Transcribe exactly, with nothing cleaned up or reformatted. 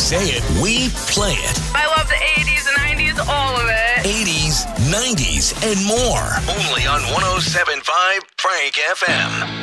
say it, we play it. I love the eighties, nineties, all of it. eighties, nineties, and more. Only on one oh seven point five Frank F M.